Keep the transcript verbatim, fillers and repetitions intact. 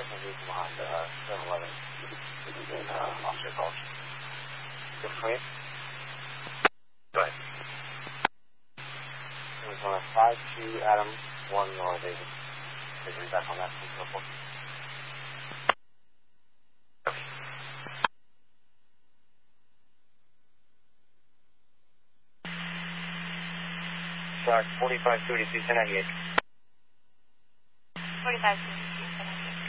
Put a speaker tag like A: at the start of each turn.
A: He's behind uh, seven eleven in uh, Officer College. Good for you?
B: Go ahead.
A: It was on a five two Adam, one Nora David. Did you read back on that and so forth?
B: Sorry, forty-five thirty-two, ten ninety-eight.
C: forty-five thirty-two.